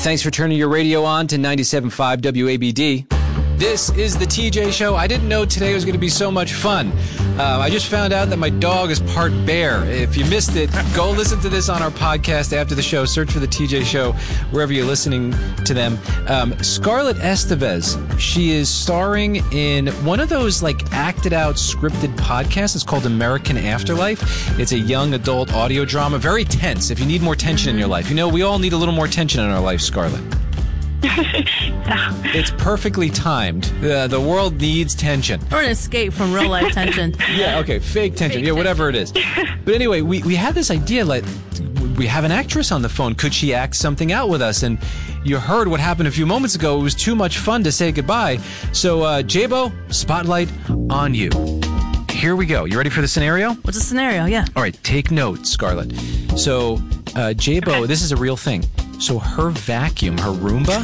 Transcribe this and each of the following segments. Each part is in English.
Thanks for turning your radio on to 97.5 WABD. This is the TJ Show. I didn't know today was going to be so much fun. I just found out that my dog is part bear. If you missed it, go listen to this on our podcast after the show. Search for the TJ Show wherever you're listening to them. Scarlett Estevez, she is starring in one of those like acted out scripted podcasts. It's called American Afterlife. It's a young adult audio drama. Very tense. If you need more tension in your life. You know, we all need a little more tension in our life, Scarlett. It's perfectly timed. The world needs tension. Or an escape from real life tension. Yeah, okay, fake tension. Yeah, whatever it is. But anyway, we had this idea, like, we have an actress on the phone. Could she act something out with us? And you heard what happened a few moments ago. It was too much fun to say goodbye. So, Jabo, spotlight on you. Here we go. You ready for the scenario? What's the scenario? Yeah. All right, take notes, Scarlett. So, Jabo, this is a real thing. So her vacuum, her Roomba,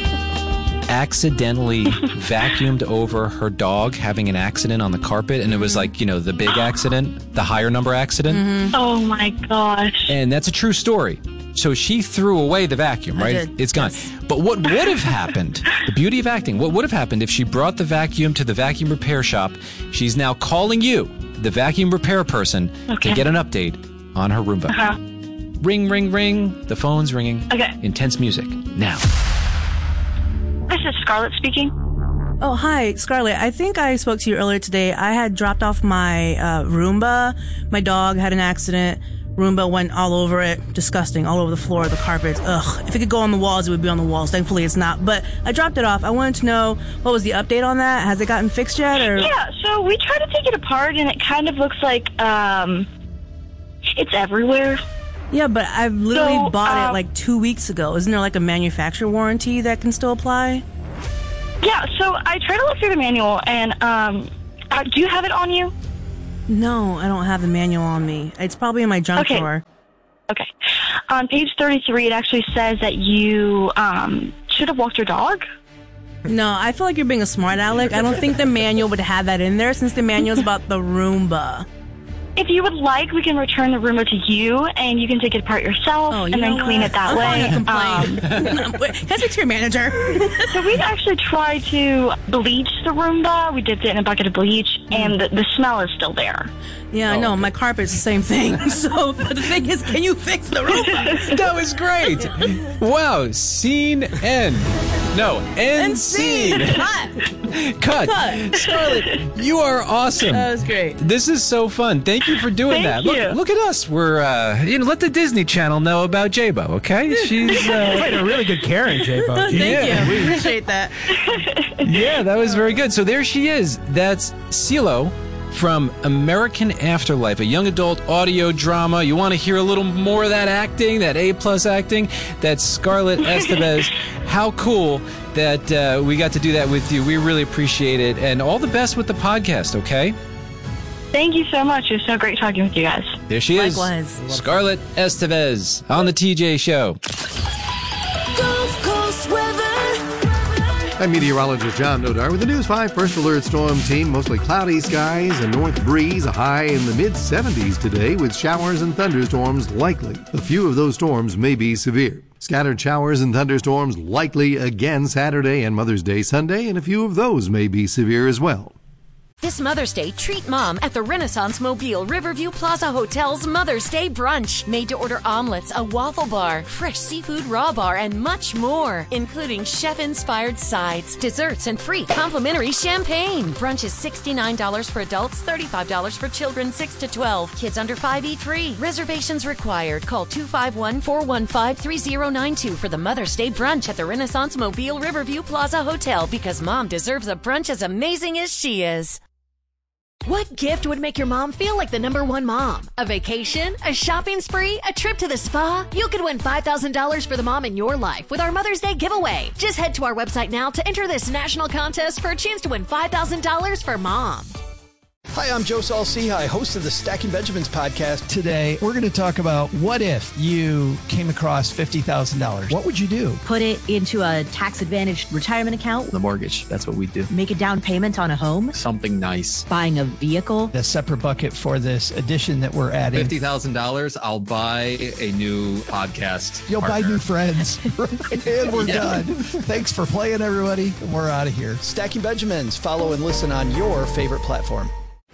accidentally vacuumed over her dog having an accident on the carpet. And it was like, you know, the big accident, the higher number accident. Mm-hmm. Oh, my gosh. And that's a true story. So she threw away the vacuum, right? It's gone. Yes. But what would have happened, the beauty of acting, what would have happened if she brought the vacuum to the vacuum repair shop? She's now calling you, the vacuum repair person, to get an update on her Roomba. Uh-huh. Ring, ring, ring. The phone's ringing. Okay. Intense music. Now. This is Scarlett speaking. Oh, hi, Scarlett. I think I spoke to you earlier today. I had dropped off my Roomba. My dog had an accident. Roomba went all over it. Disgusting. All over the floor, the carpet. Ugh. If it could go on the walls, it would be on the walls. Thankfully, it's not. But I dropped it off. I wanted to know, what was the update on that? Has it gotten fixed yet? Or? Yeah, so we tried to take it apart, and it kind of looks like it's everywhere. Yeah, but I've literally bought it like 2 weeks ago. Isn't there like a manufacturer warranty that can still apply? Yeah, so I tried to look through the manual, and do you have it on you? No, I don't have the manual on me. It's probably in my junk drawer. Okay. On page 33, it actually says that you should have walked your dog. No, I feel like you're being a smart aleck. I don't think the manual would have that in there since the manual is about the Roomba. If you would like, we can return the Roomba to you, and you can take it apart yourself and then clean it that way. Can I speak to your manager? So we actually tried to bleach the Roomba. We dipped it in a bucket of bleach, and the smell is still there. Yeah, I know. My carpet's the same thing. So, but the thing is, can you fix the Roomba? That was great. Wow. Scene end. No, end scene. Cut. Scarlett, you are awesome. That was great. This is so fun. Thank you for doing that. Look at us. We're, let the Disney Channel know about Jabo, okay? She's played a really good Karen, Jabo. Thank you. We appreciate that. Yeah, that was very good. So there she is. That's CeeLo from American Afterlife, a young adult audio drama. You want to hear a little more of that acting, that A+ acting? That's Scarlett Estevez. How cool that we got to do that with you. We really appreciate it. And all the best with the podcast, okay? Thank you so much. It was so great talking with you guys. There she is. Likewise. Scarlett Estevez on the TJ Show. Gulf Coast weather. I'm meteorologist John Nodar with the News 5 First Alert Storm Team. Mostly cloudy skies, a north breeze, a high in the mid-70s today with showers and thunderstorms likely. A few of those storms may be severe. Scattered showers and thunderstorms likely again Saturday and Mother's Day Sunday, and a few of those may be severe as well. This Mother's Day, treat Mom at the Renaissance Mobile Riverview Plaza Hotel's Mother's Day Brunch. Made-to-order omelets, a waffle bar, fresh seafood raw bar, and much more, including chef-inspired sides, desserts, and free complimentary champagne. Brunch is $69 for adults, $35 for children 6 to 12. Kids under 5 eat free. Reservations required. Call 251-415-3092 for the Mother's Day Brunch at the Renaissance Mobile Riverview Plaza Hotel, because Mom deserves a brunch as amazing as she is. What gift would make your mom feel like the #1 mom? A vacation? A shopping spree? A trip to the spa? You could win $5,000 for the mom in your life with our Mother's Day giveaway. Just head to our website now to enter this national contest for a chance to win $5,000 for mom. Hi, I'm Joe Saul-Sehy, host of the Stacking Benjamins podcast. Today, we're going to talk about what if you came across $50,000. What would you do? Put it into a tax-advantaged retirement account. The mortgage, that's what we do. Make a down payment on a home. Something nice. Buying a vehicle. A separate bucket for this addition that we're adding. $50,000, I'll buy a new podcast. You'll partner. buy new friends. And we're done. Thanks for playing, everybody. We're out of here. Stacking Benjamins. Follow and listen on your favorite platform.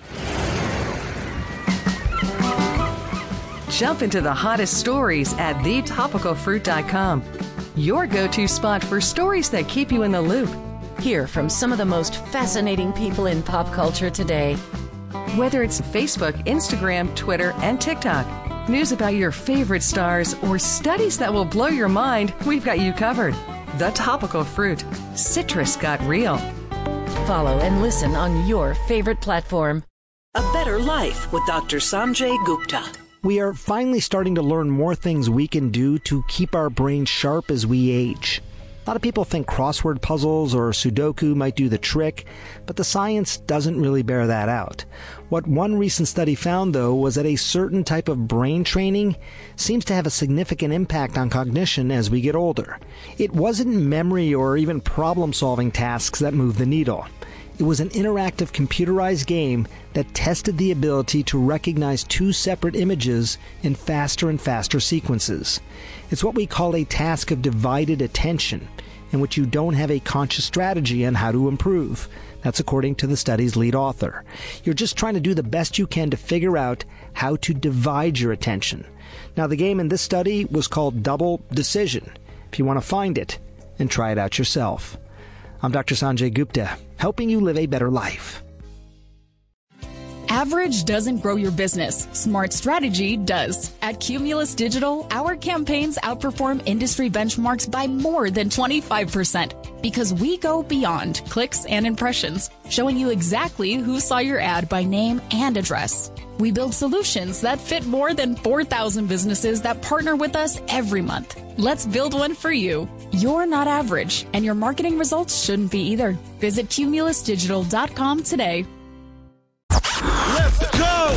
Jump into the hottest stories at thetopicalfruit.com. Your go-to spot for stories that keep you in the loop. Hear from some of the most fascinating people in pop culture today. Whether it's Facebook, Instagram, Twitter, and TikTok, news about your favorite stars, or studies that will blow your mind, we've got you covered. The Topical Fruit. Citrus got real. Follow and listen on your favorite platform. A Better Life with Dr. Sanjay Gupta. We are finally starting to learn more things we can do to keep our brains sharp as we age. A lot of people think crossword puzzles or Sudoku might do the trick, but the science doesn't really bear that out. What one recent study found, though, was that a certain type of brain training seems to have a significant impact on cognition as we get older. It wasn't memory or even problem-solving tasks that moved the needle. It was an interactive computerized game that tested the ability to recognize two separate images in faster and faster sequences. It's what we call a task of divided attention, in which you don't have a conscious strategy on how to improve. That's according to the study's lead author. You're just trying to do the best you can to figure out how to divide your attention. Now, the game in this study was called Double Decision. If you want to find it and try it out yourself. I'm Dr. Sanjay Gupta, helping you live a better life. Average doesn't grow your business. Smart strategy does. At Cumulus Digital, our campaigns outperform industry benchmarks by more than 25% because we go beyond clicks and impressions, showing you exactly who saw your ad by name and address. We build solutions that fit more than 4,000 businesses that partner with us every month. Let's build one for you. You're not average, and your marketing results shouldn't be either. Visit cumulusdigital.com today. Let's go!